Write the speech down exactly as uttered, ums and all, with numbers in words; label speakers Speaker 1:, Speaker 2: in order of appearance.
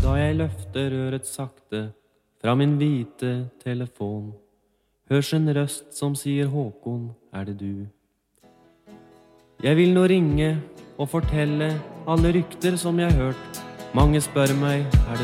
Speaker 1: da jeg løfter røret sakte fra min hvite telefon. Hørs en røst som sier Håkon, er det du? Jeg vil nå ringe og fortelle alle rykter som jeg hørt. Mange spør meg, er det